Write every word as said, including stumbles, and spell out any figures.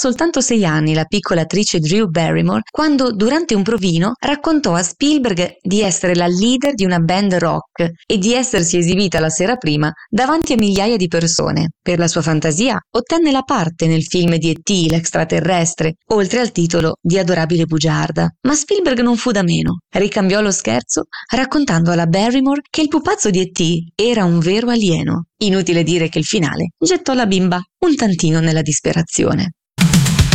soltanto sei anni la piccola attrice Drew Barrymore quando, durante un provino, raccontò a Spielberg di essere la leader di una band rock e di essersi esibita la sera prima davanti a migliaia di persone. Per la sua fantasia ottenne la parte nel film di E T, l'extraterrestre, oltre al titolo di Adorabile bugiarda. Ma Spielberg non fu da meno. Ricambiò lo scherzo raccontando alla Barrymore che il pupazzo di E T era un vero alieno. Inutile dire che il finale gettò la bimba un tantino nella disperazione.